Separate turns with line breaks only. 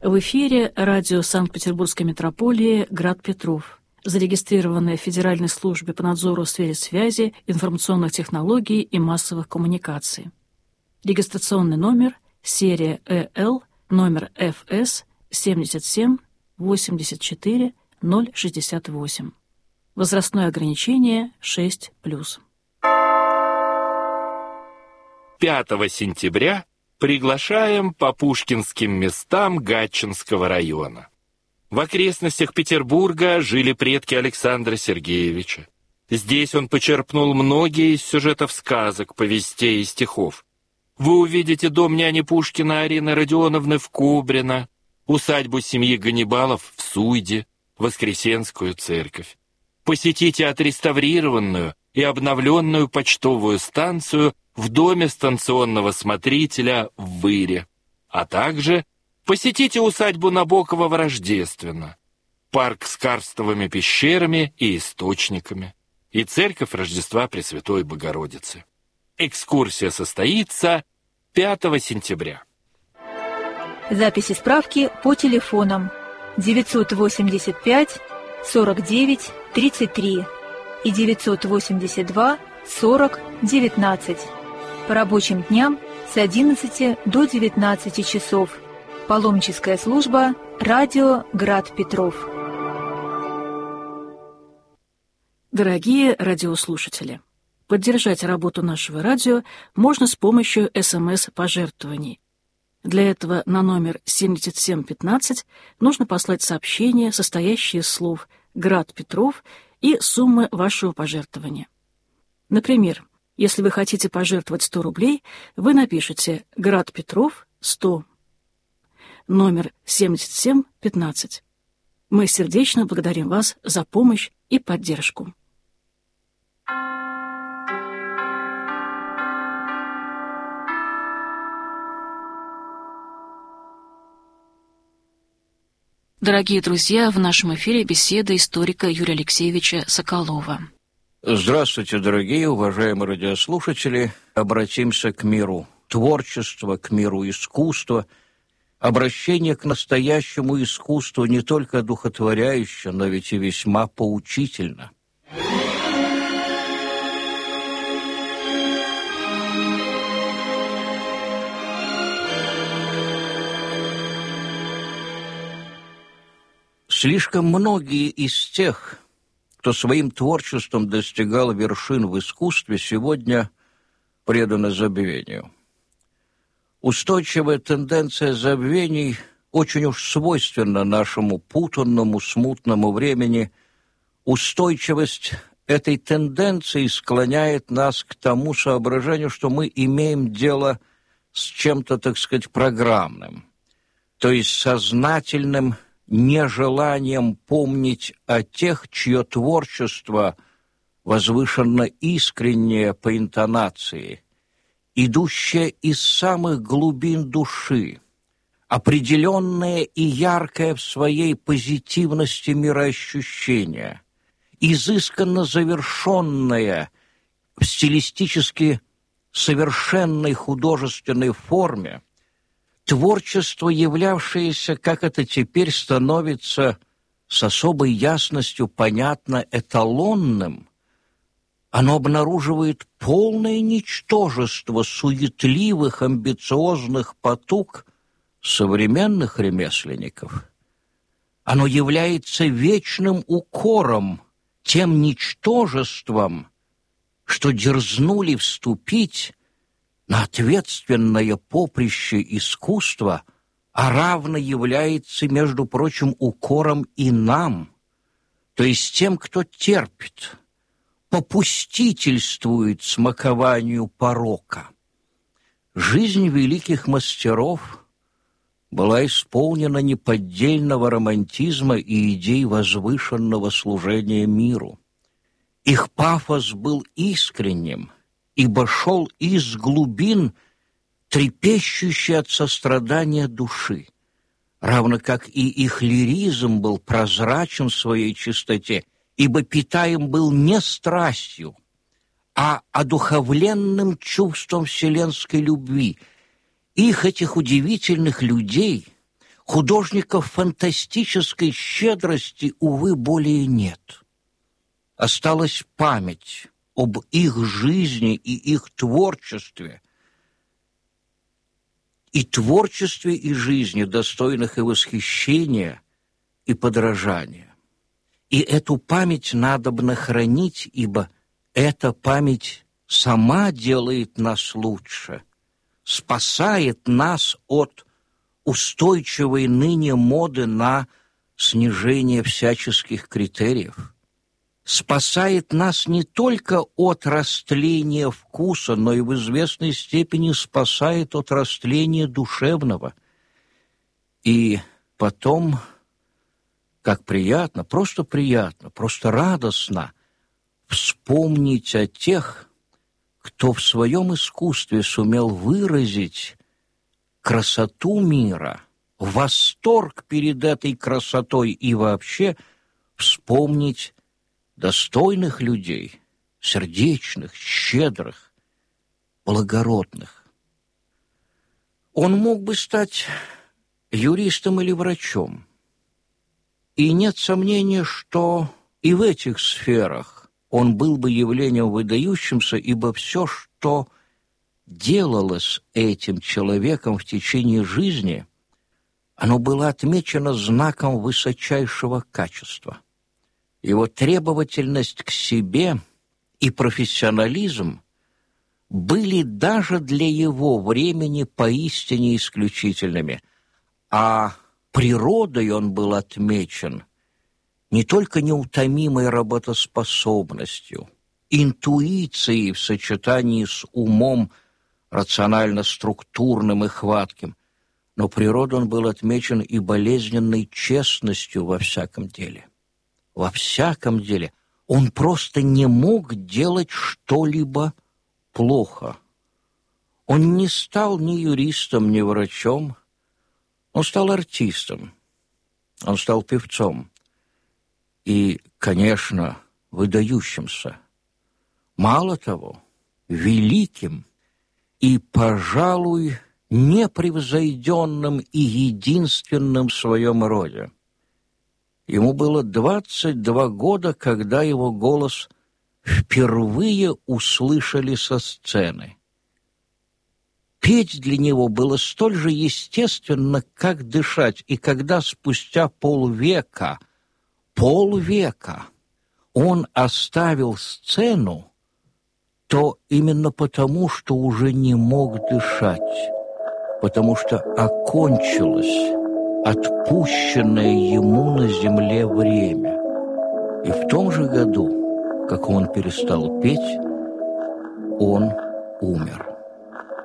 В эфире радио Санкт-Петербургской метрополии «Град Петров», зарегистрированное в Федеральной службе по надзору в сфере связи, информационных технологий и массовых коммуникаций. Регистрационный номер, серия ЭЛ, номер ФС 77 84 068. Возрастное ограничение 6+.
5 сентября приглашаем по пушкинским местам Гатчинского района. В окрестностях Петербурга жили предки Александра Сергеевича. Здесь он почерпнул многие из сюжетов сказок, повестей и стихов. Вы увидите дом няни Пушкина Арины Родионовны в Кубрино, усадьбу семьи Ганнибалов в Суйде, Воскресенскую церковь. Посетите отреставрированную и обновленную почтовую станцию в доме станционного смотрителя в Выре, а также посетите усадьбу Набокова в Рождественно, парк с карстовыми пещерами и источниками и церковь Рождества Пресвятой Богородицы. Экскурсия состоится 5 сентября.
Записи справки по телефонам 985 49 33 и 982 40 19. По рабочим дням с 11 до 19 часов. Паломническая служба «Радио Град Петров».
Дорогие радиослушатели, поддержать работу нашего радио можно с помощью СМС-пожертвований. Для этого на номер 7715 нужно послать сообщение, состоящее из слов «Град Петров» и суммы вашего пожертвования. Например, если вы хотите пожертвовать 100 рублей, вы напишите «Град Петров 100», номер 7715. Мы сердечно благодарим вас за помощь и поддержку. Дорогие друзья, в нашем эфире беседа историка Юрия Алексеевича Соколова.
Здравствуйте, дорогие, уважаемые радиослушатели. Обратимся к миру творчества, к миру искусства. Обращение к настоящему искусству не только одухотворяюще, но ведь и весьма поучительно. Слишком многие из тех, кто своим творчеством достигал вершин в искусстве, сегодня преданы забвению. Устойчивая тенденция забвений очень уж свойственна нашему путанному, смутному времени. Устойчивость этой тенденции склоняет нас к тому соображению, что мы имеем дело с чем-то, так сказать, программным, то есть сознательным нежеланием помнить о тех, чье творчество возвышенно искреннее по интонации, идущее из самых глубин души, определенное и яркое в своей позитивности мироощущения, изысканно завершенное в стилистически совершенной художественной форме, творчество, являвшееся, как это теперь становится с особой ясностью понятно, эталонным, оно обнаруживает полное ничтожество суетливых, амбициозных потуг современных ремесленников. Оно является вечным укором тем ничтожеством, что дерзнули вступить на ответственное поприще искусства, а равно является, между прочим, укором и нам, то есть тем, кто терпит, попустительствует смакованию порока. Жизнь великих мастеров была исполнена неподдельного романтизма и идей возвышенного служения миру. Их пафос был искренним, ибо шел из глубин, трепещущей от сострадания души, равно как и их лиризм был прозрачен в своей чистоте, ибо питаем был не страстью, а одуховленным чувством вселенской любви. Их, этих удивительных людей, Художников фантастической щедрости, увы, более нет. Осталась память об их жизни и их творчестве, и жизни, достойных и восхищения, и подражания. И эту память надобно хранить, ибо эта память сама делает нас лучше, спасает нас от устойчивой ныне моды на снижение всяческих критериев, спасает нас не только от растления вкуса, но и в известной степени спасает от растления душевного. И потом, как приятно, просто радостно вспомнить о тех, кто в своем искусстве сумел выразить красоту мира, восторг перед этой красотой и вообще вспомнить достойных людей, сердечных, щедрых, благородных. Он мог бы стать юристом или врачом. И нет сомнения, что и в этих сферах он был бы явлением выдающимся, ибо все, что делалось этим человеком в течение жизни, оно было отмечено знаком высочайшего качества. Его требовательность к себе и профессионализм были даже для его времени поистине исключительными, а природой он был отмечен не только неутомимой работоспособностью, интуицией в сочетании с умом рационально-структурным и хватким, но природой он был отмечен и болезненной честностью во всяком деле. Во всяком деле. Он просто не мог делать что-либо плохо. Он не стал ни юристом, ни врачом. Он стал артистом. Он стал певцом. И, конечно, выдающимся. Мало того, великим и, пожалуй, непревзойденным и единственным в своем роде. Ему было 22 года, когда его голос впервые услышали со сцены. Петь для него было столь же естественно, как дышать, и когда спустя полвека он оставил сцену, то именно потому, что уже не мог дышать, потому что окончилось отпущенное ему на земле время. И в том же году, как он перестал петь, он умер.